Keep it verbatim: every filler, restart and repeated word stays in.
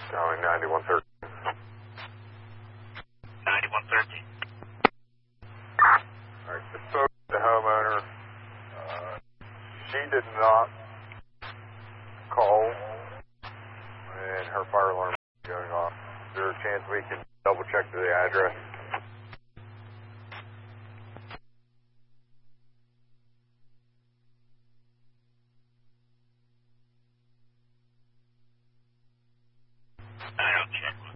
Going ninety-one thirty. ninety-one thirty. Alright, just spoke to the homeowner. Uh, she did not call, and her fire alarm is going off. Is there a chance we can double check to the address? I'll check.